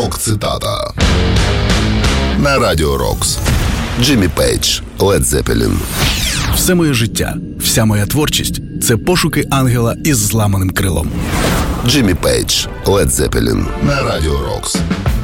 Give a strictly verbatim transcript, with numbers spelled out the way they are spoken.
Рок-цитата на Радіо Рокс. Джиммі Пейдж, Led Zeppelin. Все моє життя, вся моя творчість – це пошуки ангела із зламаним крилом. Джиммі Пейдж, Led Zeppelin на Радіо Рокс.